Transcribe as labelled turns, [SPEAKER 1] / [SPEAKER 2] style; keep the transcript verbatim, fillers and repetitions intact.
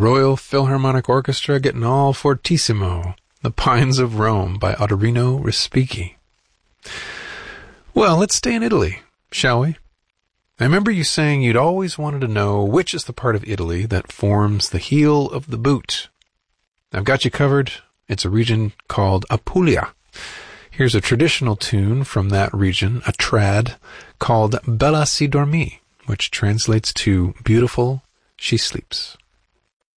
[SPEAKER 1] Royal Philharmonic Orchestra getting all fortissimo. The Pines of Rome by Ottorino Respighi. Well, let's stay in Italy, shall we? I remember you saying you'd always wanted to know which is the part of Italy that forms the heel of the boot. I've got you covered. It's a region called Apulia. Here's a traditional tune from that region, a trad, called Bella si dormi, which translates to Beautiful She Sleeps.